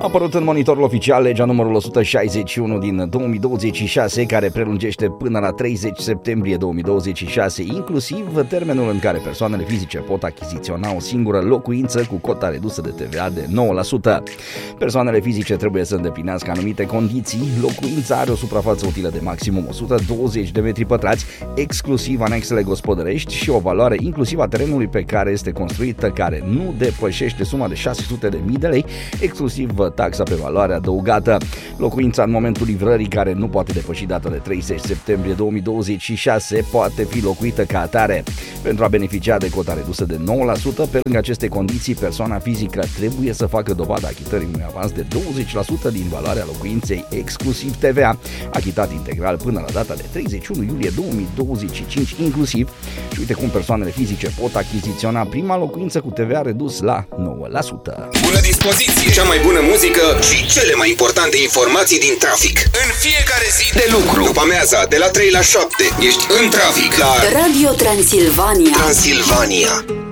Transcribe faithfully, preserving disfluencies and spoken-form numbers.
A apărut în monitorul oficial legea numărul o sută șaizeci și unu din două mii douăzeci și șase, care prelungește până la treizeci septembrie două mii douăzeci și șase, inclusiv termenul în care persoanele fizice pot achiziționa o singură locuință cu cota redusă de T V A de nouă la sută. Persoanele fizice trebuie să îndeplinească anumite condiții. Locuința are o suprafață utilă de maximum o sută douăzeci de metri pătrați, exclusiv anexele gospodărești, și o valoare inclusiv a terenului pe care este construită, care nu depășește suma de șase sute de mii de lei, exclusiv taxa pe valoare adăugată. Locuința în momentul livrării, care nu poate depăși data de treizeci septembrie două mii douăzeci și șase, poate fi locuită ca atare. Pentru a beneficia de cota redusă de nouă la sută, pe lângă aceste condiții, persoana fizică trebuie să facă dovada achitării unui avans de douăzeci la sută din valoarea locuinței, exclusiv T V A, achitat integral până la data de treizeci și unu iulie două mii douăzeci și cinci inclusiv. Și uite cum persoanele fizice pot achiziționa prima locuință cu T V A redus la nouă la sută. Bună dispoziție, cea mai bună muzică și cele mai importante informații din trafic. În fiecare zi de lucru, după amiaza, de la trei la șapte, ești în trafic la Radio Transilvania. Transilvania.